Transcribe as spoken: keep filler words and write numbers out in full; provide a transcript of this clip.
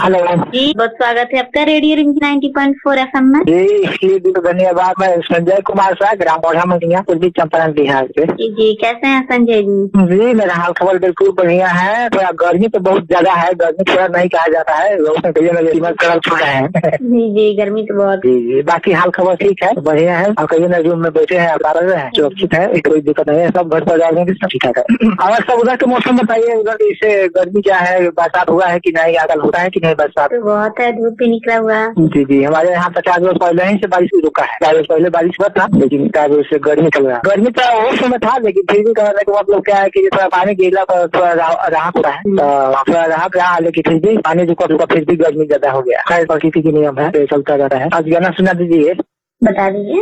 Hello जी, बहुत स्वागत है आपका radio ring ninety point four FM में। जी, इसलिए भी तो धन्यवाद। मैं संजय कुमार शाह, ग्राम बढ़ा मंडिया, पूर्वी चंपारण, बिहार से। जी जी, कैसे हैं संजय जी? जी, मेरा हाल खबर बिल्कुल बढ़िया है। थोड़ा गर्मी तो बहुत ज्यादा है, गर्मी थोड़ा नहीं कहा जाता है, लोग कलर छोड़ा है। जी जी, गर्मी तो बहुत। जी जी, बाकी हाल खबर ठीक है, बढ़िया है। और कहीं ना रूम में बैठे हैं, आप रहे हैं, सुरक्षित है, कोई दिक्कत नहीं है, सब घर पर जाने की सब ठीक ठाक है। और सब उधर के मौसम बताइए, उधर इसे गर्मी क्या है, बरसात हुआ है कि नहीं, आकल होता है कि नहीं बरसात? तो बहुत है, धूप भी निकला हुआ। जी जी, हमारे यहाँ पचास रोज पहले ही से बारिश रुका है। चार रोज पहले बारिश हुआ था, लेकिन चार रोज से गर्मी चल रहा है। गर्मी तो वो समय था, लेकिन फिर भी कहने का मतलब क्या है कि थोड़ा पानी गिरला पर थोड़ा राहत हुआ है, तो थोड़ा राहत रहा, लेकिन फिर भी पानी रुका रुका फिर भी गर्मी ज्यादा हो गया। खैर प्रकृति की नियम है, चलता रहता है। आज गाना सुना दीजिए। बता दीजिए।